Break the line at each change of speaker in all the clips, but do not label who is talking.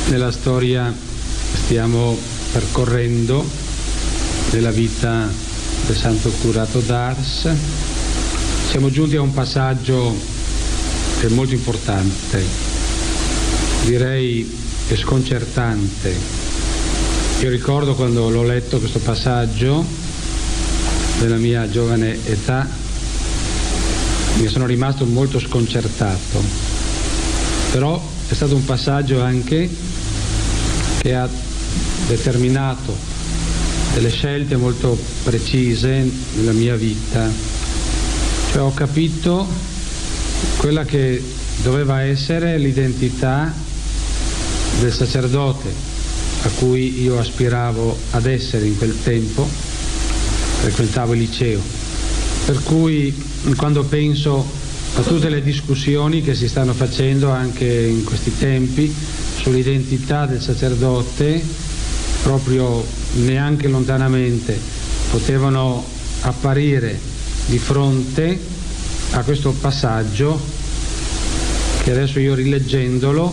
Nella storia stiamo percorrendo della vita del Santo Curato d'Ars. Siamo giunti a un passaggio che è molto importante, direi che sconcertante. Io ricordo quando l'ho letto questo passaggio nella mia giovane età, mi sono rimasto molto sconcertato, però è stato un passaggio anche che ha determinato delle scelte molto precise nella mia vita. Cioè ho capito quella che doveva essere l'identità del sacerdote a cui io aspiravo ad essere in quel tempo, frequentavo il liceo. Per cui quando penso a tutte le discussioni che si stanno facendo anche in questi tempi sull'identità del sacerdote, proprio neanche lontanamente potevano apparire di fronte a questo passaggio che adesso io rileggendolo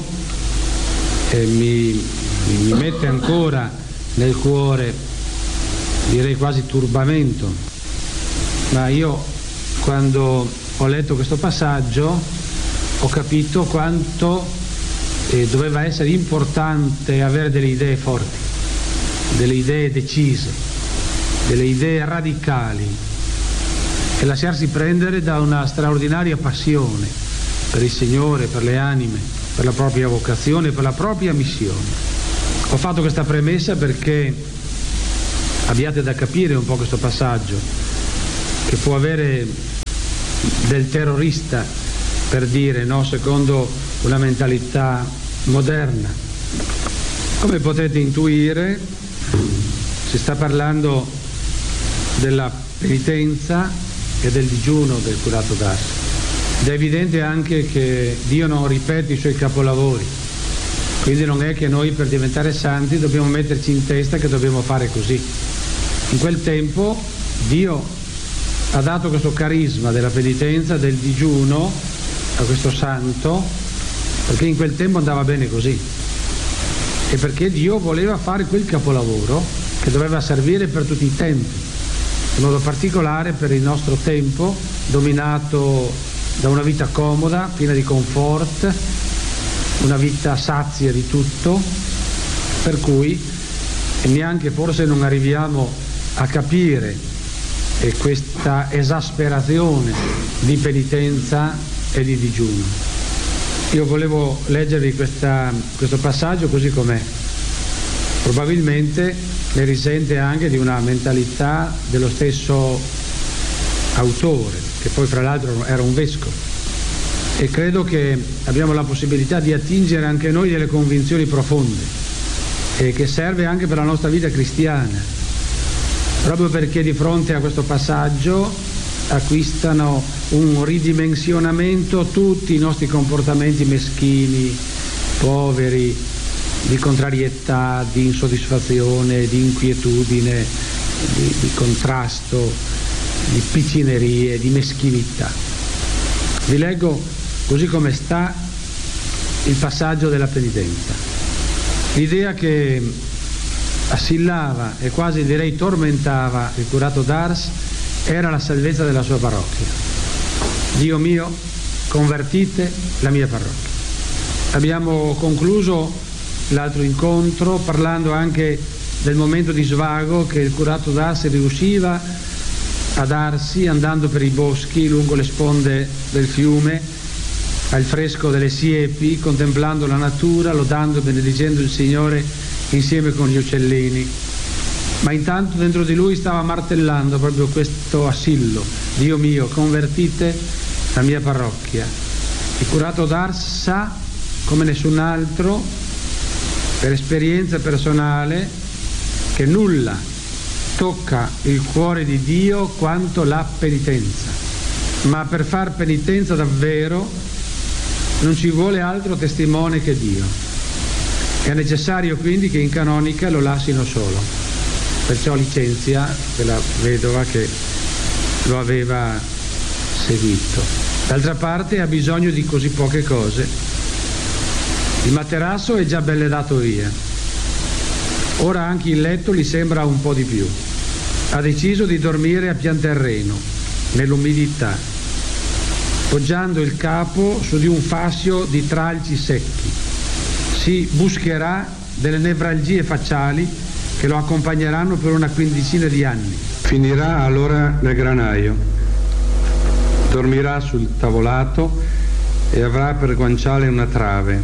mi mette ancora nel cuore, direi quasi turbamento. Ma io quando ho letto questo passaggio ho capito quanto doveva essere importante avere delle idee forti, delle idee decise, delle idee radicali e lasciarsi prendere da una straordinaria passione per il Signore, per le anime, per la propria vocazione, per la propria missione. Ho fatto questa premessa perché abbiate da capire un po' questo passaggio, che può avere del terrorista, per dire, no, secondo una mentalità moderna. Come potete intuire, si sta parlando della penitenza e del digiuno del Curato d'Ars. Ed è evidente anche che Dio non ripete i suoi capolavori, quindi non è che noi per diventare santi dobbiamo metterci in testa che dobbiamo fare così. In quel tempo Dio ha dato questo carisma della penitenza, del digiuno a questo santo, perché in quel tempo andava bene così e perché Dio voleva fare quel capolavoro che doveva servire per tutti i tempi, in modo particolare per il nostro tempo dominato da una vita comoda, piena di comfort, una vita sazia di tutto, per cui neanche forse non arriviamo a capire questa esasperazione di penitenza e di digiuno. Io volevo leggervi questo passaggio così com'è. Probabilmente ne risente anche di una mentalità dello stesso autore, che poi fra l'altro era un vescovo, e credo che abbiamo la possibilità di attingere anche noi delle convinzioni profonde e che serve anche per la nostra vita cristiana, proprio perché di fronte a questo passaggio acquistano un ridimensionamento tutti i nostri comportamenti meschini, poveri, di contrarietà, di insoddisfazione, di inquietudine, di contrasto, di piccinerie, di meschinità. Vi leggo così come sta il passaggio della penitenza. L'idea che assillava e quasi direi tormentava il Curato d'Ars era la salvezza della sua parrocchia. Dio mio, convertite la mia parrocchia. Abbiamo concluso l'altro incontro parlando anche del momento di svago che il Curato d'Ars riusciva a darsi andando per i boschi lungo le sponde del fiume al fresco delle siepi, contemplando la natura, lodando e benedicendo il Signore insieme con gli uccellini. Ma intanto dentro di lui stava martellando proprio questo assillo: Dio mio, convertite la mia parrocchia. Il Curato d'Ars sa come nessun altro, per esperienza personale, che nulla tocca il cuore di Dio quanto la penitenza. Ma per far penitenza davvero non ci vuole altro testimone che Dio. È necessario quindi che in canonica lo lasciino solo. Perciò licenzia quella vedova che lo aveva seguito. D'altra parte ha bisogno di così poche cose Il materasso è già belle dato via. Ora anche il letto gli sembra un po' di più. Ha deciso di dormire a pianterreno, nell'umidità, poggiando il capo su di un fascio di tralci secchi. Si buscherà delle nevralgie facciali che lo accompagneranno per una quindicina di anni. Finirà allora nel granaio, dormirà sul tavolato e avrà per guanciale una trave.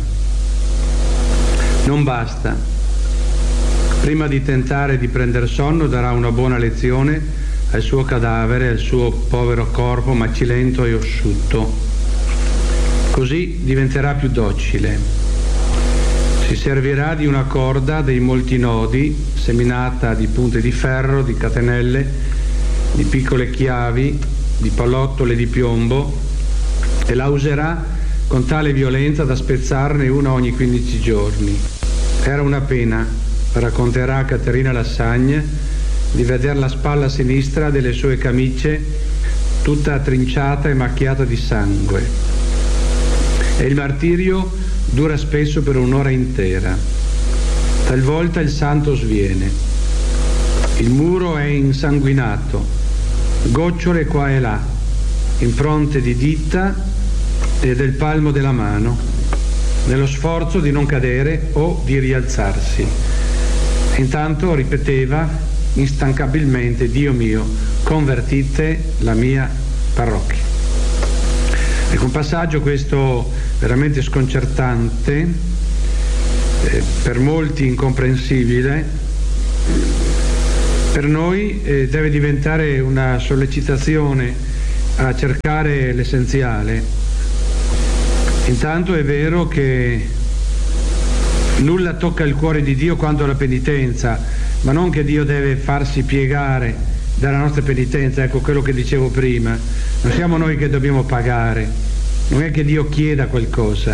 Non basta. Prima di tentare di prendere sonno darà una buona lezione al suo cadavere, al suo povero corpo macilento e ossuto. Così diventerà più docile. Si servirà di una corda dei molti nodi, seminata di punte di ferro, di catenelle, di piccole chiavi, di pallottole di piombo, e la userà con tale violenza da spezzarne una ogni 15 giorni. Era una pena, racconterà Caterina Lassagne, di vedere la spalla sinistra delle sue camicie tutta trinciata e macchiata di sangue. E il martirio dura spesso per un'ora intera. Talvolta il santo sviene. Il muro è insanguinato, gocciole qua e là, impronte di dita e del palmo della mano, nello sforzo di non cadere o di rialzarsi. E intanto ripeteva instancabilmente: Dio mio, convertite la mia parrocchia. Ecco un passaggio questo veramente sconcertante, per molti incomprensibile, per noi deve diventare una sollecitazione a cercare l'essenziale. Intanto è vero che nulla tocca il cuore di Dio quanto la penitenza, ma non che Dio deve farsi piegare dalla nostra penitenza. Ecco quello che dicevo prima, non siamo noi che dobbiamo pagare, non è che Dio chieda qualcosa,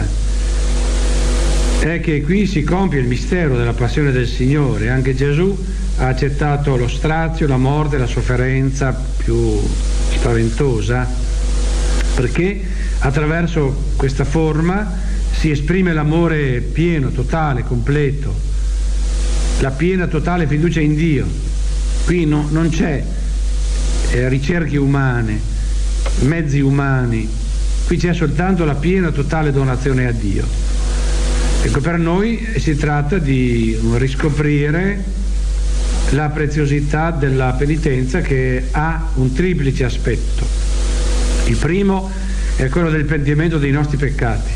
è che qui si compie il mistero della passione del Signore. Anche Gesù ha accettato lo strazio, la morte, la sofferenza più spaventosa, perché attraverso questa forma si esprime l'amore pieno, totale, completo, la piena, totale fiducia in Dio. Qui non c'è ricerche umane, mezzi umani, qui c'è soltanto la piena, totale donazione a Dio. Ecco, per noi si tratta di riscoprire la preziosità della penitenza, che ha un triplice aspetto. Il primo è quello del pentimento dei nostri peccati.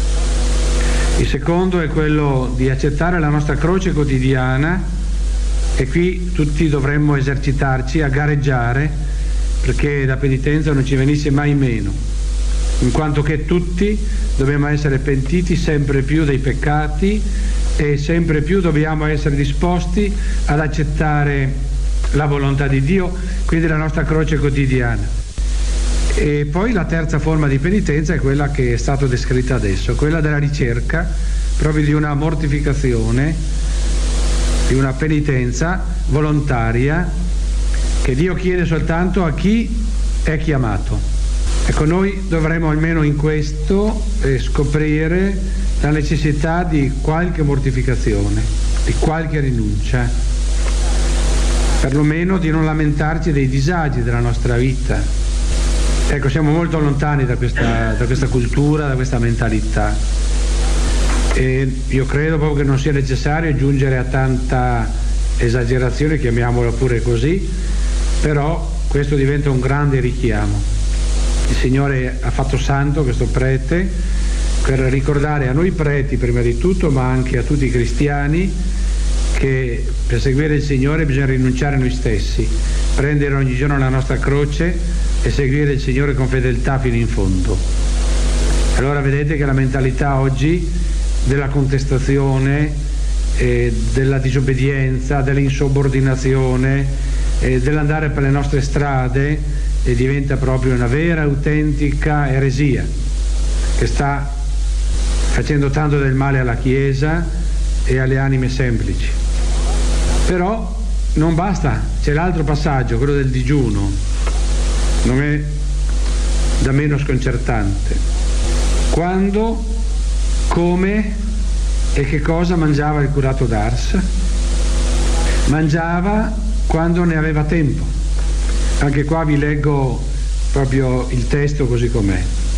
Il secondo è quello di accettare la nostra croce quotidiana, e qui tutti dovremmo esercitarci a gareggiare perché la penitenza non ci venisse mai meno, in quanto che tutti dobbiamo essere pentiti sempre più dei peccati e sempre più dobbiamo essere disposti ad accettare la volontà di Dio, quindi la nostra croce quotidiana. E poi la terza forma di penitenza è quella che è stata descritta adesso, quella della ricerca proprio di una mortificazione, di una penitenza volontaria che Dio chiede soltanto a chi è chiamato. Ecco, noi dovremmo almeno in questo scoprire la necessità di qualche mortificazione, di qualche rinuncia, perlomeno di non lamentarci dei disagi della nostra vita. Ecco, siamo molto lontani da questa cultura, da questa mentalità, e io credo proprio che non sia necessario giungere a tanta esagerazione, chiamiamola pure così, però questo diventa un grande richiamo. Il Signore ha fatto santo questo prete per ricordare a noi preti prima di tutto, ma anche a tutti i cristiani, che per seguire il Signore bisogna rinunciare a noi stessi, prendere ogni giorno la nostra croce e seguire il Signore con fedeltà fino in fondo. Allora vedete che la mentalità oggi della contestazione, della disobbedienza, dell'insubordinazione, dell'andare per le nostre strade diventa proprio una vera, autentica eresia che sta facendo tanto del male alla Chiesa e alle anime semplici. Però non basta, c'è l'altro passaggio, quello del digiuno, non è da meno sconcertante. Quando, come E che cosa mangiava il curato d'Ars? Mangiava quando ne aveva tempo. Anche qua vi leggo proprio il testo così com'è.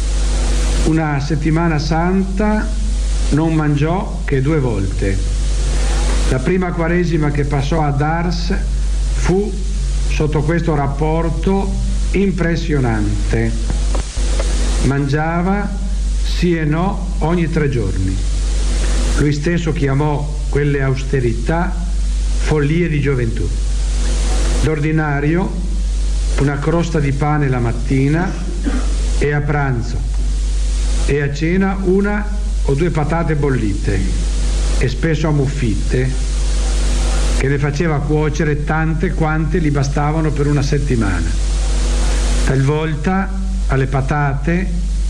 Una settimana santa non mangiò che 2 volte. La prima Quaresima che passò ad Ars fu sotto questo rapporto impressionante. Mangiava sì e no ogni 3 giorni. Lui stesso chiamò quelle austerità follie di gioventù. D'ordinario una crosta di pane la mattina e a pranzo, e a cena 1 o 2 patate bollite, e spesso ammuffite, che ne faceva cuocere tante quante gli bastavano per una settimana. Talvolta alle patate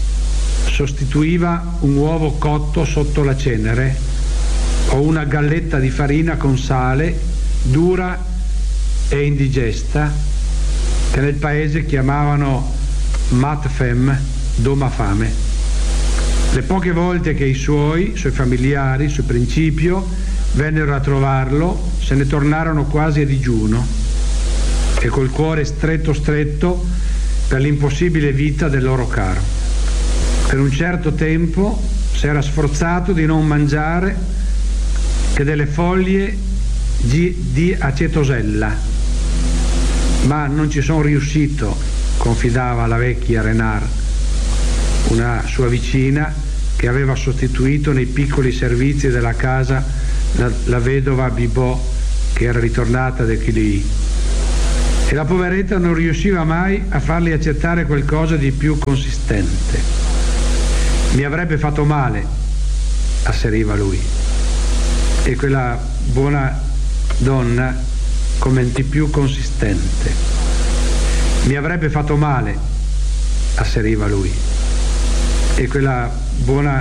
sostituiva un uovo cotto sotto la cenere o una galletta di farina con sale, dura e indigesta, che nel paese chiamavano mat fem, doma fame. Le poche volte che i suoi familiari, su Principio, vennero a trovarlo, se ne tornarono quasi a digiuno e col cuore stretto per l'impossibile vita del loro caro. Per un certo tempo si era sforzato di non mangiare che delle foglie di acetosella, ma non ci sono riuscito, confidava la vecchia Renard, una sua vicina che aveva sostituito nei piccoli servizi della casa la vedova Bibot, che era ritornata da Chilly, e la poveretta non riusciva mai a fargli accettare qualcosa di più consistente. Mi avrebbe fatto male, asseriva lui, e quella buona donna commenti più consistente. Mi avrebbe fatto male, asseriva lui, e quella buona